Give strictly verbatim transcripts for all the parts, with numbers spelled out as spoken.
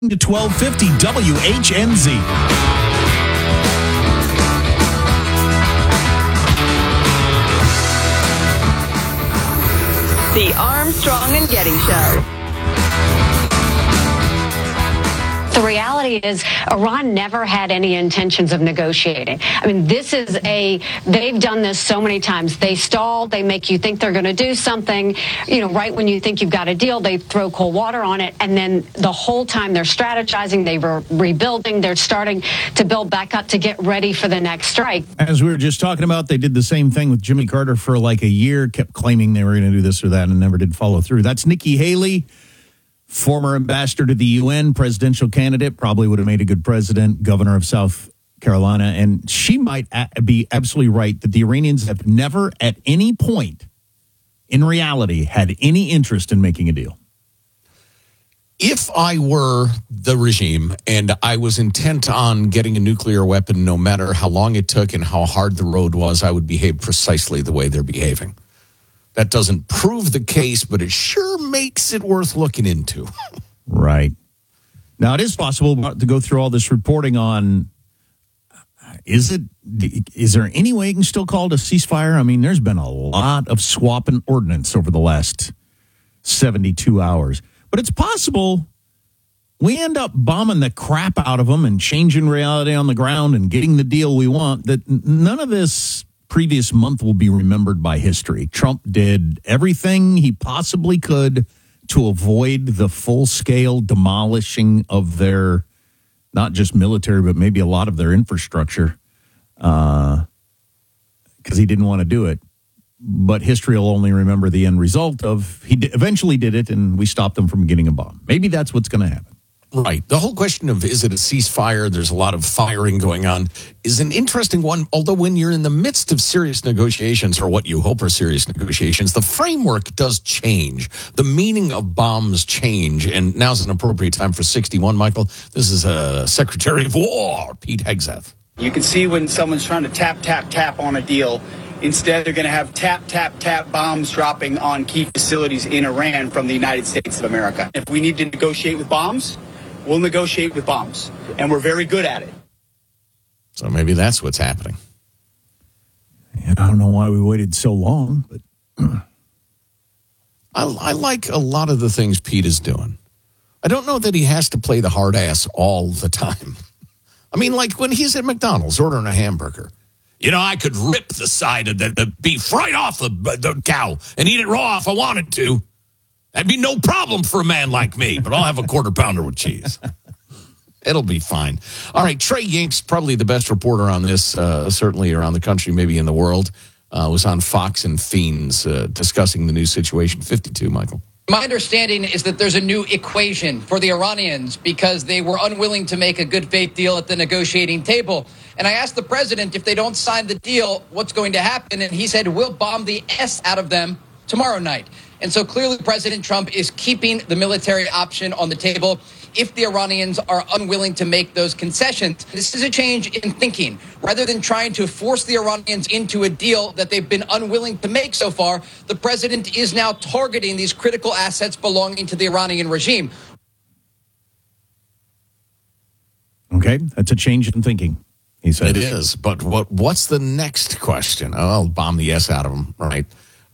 to twelve fifty W H N Z. The Armstrong and Getty Show. The reality is Iran never had any intentions of negotiating. I mean, this is a, they've done this so many times. They stall, they make you think they're going to do something, you know, right when you think you've got a deal, they throw cold water on it. And then the whole time they're strategizing, they were rebuilding, they're starting to build back up to get ready for the next strike. As we were just talking about, they did the same thing with Jimmy Carter for like a year, kept claiming they were going to do this or that and never did follow through. That's Nikki Haley. Former ambassador to the U N, presidential candidate, probably would have made a good president, governor of South Carolina. And she might a- be absolutely right that the Iranians have never at any point in reality had any interest in making a deal. If I were the regime and I was intent on getting a nuclear weapon, no matter how long it took and how hard the road was, I would behave precisely the way they're behaving. That doesn't prove the case, but it sure makes it worth looking into. Right. Now, it is possible to go through all this reporting on, is it, is there any way you can still call it a ceasefire? I mean, there's been a lot of swapping ordnance over the last seventy-two hours. But it's possible we end up bombing the crap out of them and changing reality on the ground and getting the deal we want, that none of this previous month will be remembered by history. Trump did everything he possibly could to avoid the full-scale demolishing of their, not just military, but maybe a lot of their infrastructure, because uh, he didn't want to do it. But history will only remember the end result of he d- eventually did it, and we stopped them from getting a bomb. Maybe that's what's going to happen. Right. The whole question of is it a ceasefire, there's a lot of firing going on, is an interesting one. Although when you're in the midst of serious negotiations, or what you hope are serious negotiations, the framework does change. The meaning of bombs change. And now's an appropriate time for sixty-one, Michael. This is uh, Secretary of War, Pete Hegseth. You can see when someone's trying to tap, tap, tap on a deal. Instead, they're going to have tap, tap, tap bombs dropping on key facilities in Iran from the United States of America. If we need to negotiate with bombs, we'll negotiate with bombs, and we're very good at it. So maybe that's what's happening. And I don't know why we waited so long, but I, I like a lot of the things Pete is doing. I don't know that he has to play the hard ass all the time. I mean, like when he's at McDonald's ordering a hamburger. You know, I could rip the side of the, the beef right off the, the cow and eat it raw if I wanted to. That'd be no problem for a man like me, but I'll have a quarter pounder with cheese. It'll be fine. All right, Trey Yingst, probably the best reporter on this, uh, certainly around the country, maybe in the world, uh, was on Fox and Fiends uh, discussing the new situation. fifty-two, Michael. My understanding is that there's a new equation for the Iranians because they were unwilling to make a good faith deal at the negotiating table. And I asked the president if they don't sign the deal, what's going to happen? And he said, we'll bomb the S out of them tomorrow night. And so clearly President Trump is keeping the military option on the table if the Iranians are unwilling to make those concessions. This is a change in thinking. Rather than trying to force the Iranians into a deal that they've been unwilling to make so far, the president is now targeting these critical assets belonging to the Iranian regime. Okay, that's a change in thinking, he said. It is, but what what's the next question? Oh, I'll bomb the S out of them, right?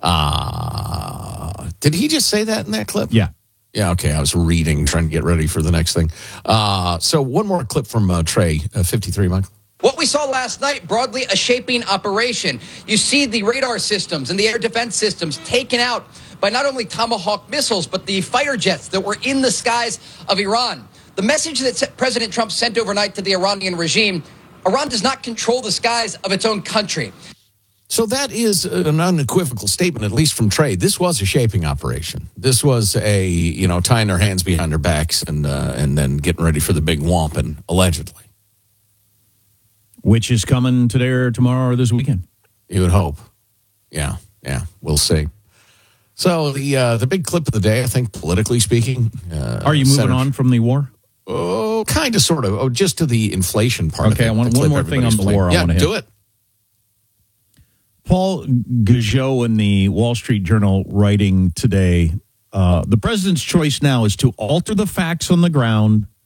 Uh, did he just say that in that clip? Yeah. Yeah, okay. I was reading, trying to get ready for the next thing. Uh, so one more clip from uh, Trey, uh, fifty-three, Michael. What we saw last night, broadly a shaping operation. You see the radar systems and the air defense systems taken out by not only Tomahawk missiles, but the fighter jets that were in the skies of Iran. The message that President Trump sent overnight to the Iranian regime, Iran does not control the skies of its own country. So that is an unequivocal statement, at least from Trey. This was a shaping operation. This was a, you know, tying their hands behind their backs and uh, and then getting ready for the big whomping, allegedly. Which is coming today or tomorrow or this weekend. You would hope. Yeah, yeah, we'll see. So the uh, the big clip of the day, I think, politically speaking. Uh, Are you moving Senator, on from the war? Oh, kind of, sort of. Oh, just to the inflation part okay, of it. I want one more thing on the playing. war. I yeah, want to do hit. it. Paul Gajot in the Wall Street Journal writing today, uh, the president's choice now is to alter the facts on the ground